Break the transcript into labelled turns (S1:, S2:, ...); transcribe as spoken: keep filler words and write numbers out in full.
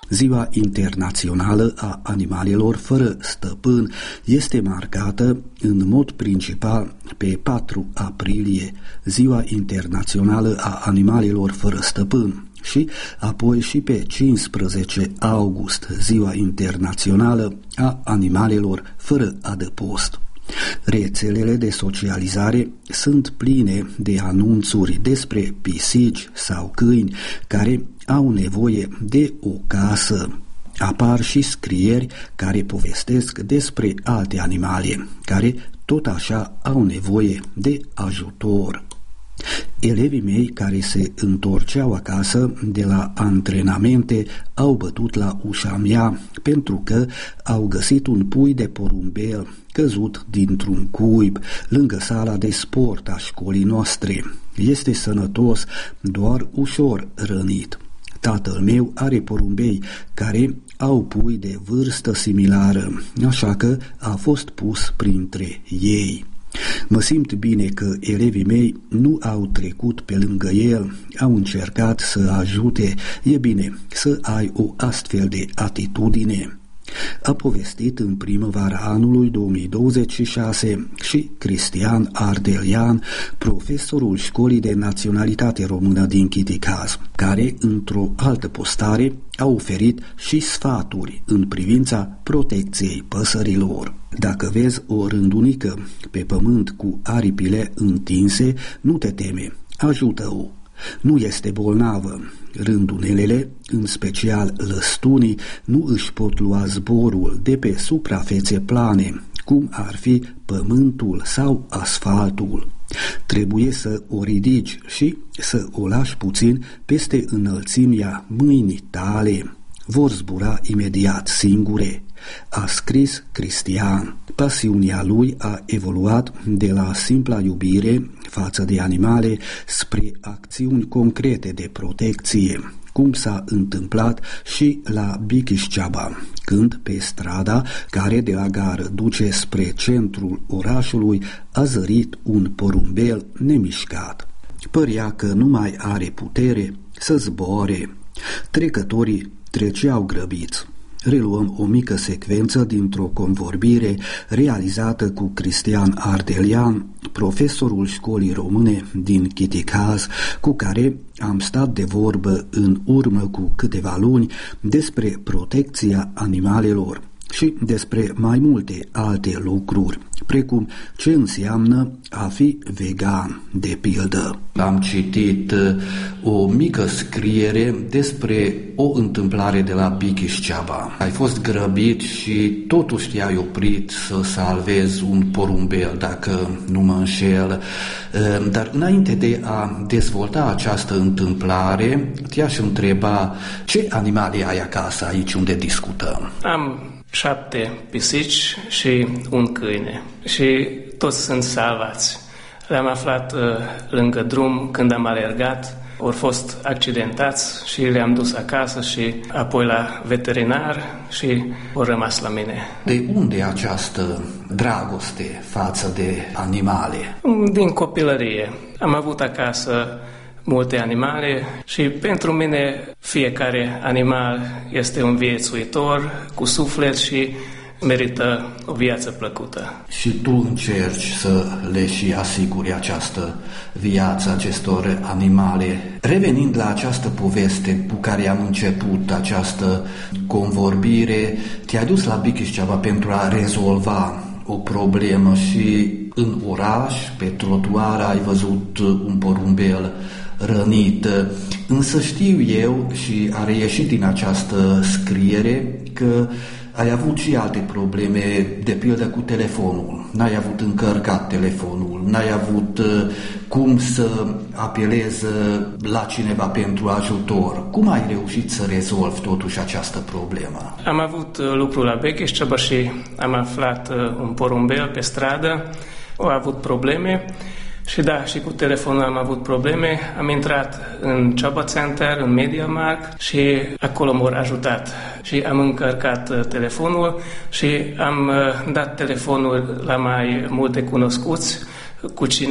S1: Ziua Internațională a Animalelor Fără Stăpân este marcată în mod principal pe patru aprilie, Ziua Internațională a Animalelor Fără Stăpân, și apoi și pe cincisprezece august, Ziua Internațională a Animalelor Fără Adăpost. Rețelele de socializare sunt pline de anunțuri despre pisici sau câini care au nevoie de o casă. Apar și scrieri care povestesc despre alte animale care tot așa au nevoie de ajutor. Elevii mei care se întorceau acasă de la antrenamente au bătut la ușa mea pentru că au găsit un pui de porumbel căzut dintr-un cuib lângă sala de sport a școlii noastre. Este sănătos, doar ușor rănit. Tatăl meu are porumbei care au pui de vârstă similară, așa că a fost pus printre ei. Mă simt bine că elevii mei nu au trecut pe lângă el, au încercat să ajute. E bine să ai o astfel de atitudine. A povestit în primăvara anului două mii douăzeci și șase și Cristian Ardelian, profesorul Școlii de Naționalitate Română din Chiticaz, care într-o altă postare a oferit și sfaturi în privința protecției păsărilor. Dacă vezi o rândunică pe pământ cu aripile întinse, nu te teme, ajută-o. Nu este bolnavă. Rândunelele, în special lăstunii, nu își pot lua zborul de pe suprafețe plane, cum ar fi pământul sau asfaltul. Trebuie să o ridici și să o lași puțin peste înălțimea mâinii tale. Vor zbura imediat singure, a scris Cristian. Pasiunea lui a evoluat de la simpla iubire față de animale spre acțiuni concrete de protecție, cum s-a întâmplat și la Bikișceaba, când pe strada care de la gară duce spre centrul orașului a zărit un porumbel nemișcat. Părea că nu mai are putere să zboare. Trecătorii treceau grăbiți. Reluăm o mică secvență dintr-o convorbire realizată cu Cristian Ardelian, profesorul școlii române din Chiticaz, cu care am stat de vorbă în urmă cu câteva luni despre protecția animalelor și despre mai multe alte lucruri, precum ce înseamnă a fi vegan, de pildă. Am citit o mică scriere despre o întâmplare de la Bikișceaba. Ai fost grăbit și totuși te-ai oprit să salvezi un porumbel, dacă nu mă înșel. Dar înainte de a dezvolta această întâmplare, te-aș întreba ce animale ai acasă aici unde discutăm?
S2: Am șapte pisici și un câine și toți sunt salvați. Le-am aflat uh, lângă drum când am alergat, au fost accidentați și le-am dus acasă și apoi la veterinar și au rămas la mine.
S1: De unde această dragoste față de animale?
S2: Din copilărie. Am avut acasă multe animale și pentru mine fiecare animal este un viețuitor cu suflet și merită o viață plăcută.
S1: Și tu încerci să le și asiguri această viață acestor animale. Revenind la această poveste cu care am început această convorbire, te-ai dus la Bikișceaba pentru a rezolva o problemă și în oraș, pe trotuar, ai văzut un porumbel rănit. Însă știu eu și a reieșit din această scriere că ai avut și alte probleme, de pildă cu telefonul. N-ai avut încărcat telefonul, n-ai avut cum să apelezi la cineva pentru ajutor. Cum ai reușit să rezolvi totuși această problemă?
S2: Am avut lucru la Bikișceaba și am aflat un porumbel pe stradă, au avut probleme. Și da, și cu telefonul am avut probleme. Am intrat în Ceaba Center, în MediaMarkt și acolo m-au ajutat. Și am încărcat telefonul și am dat telefonul la mai multe cunoscuți cu cine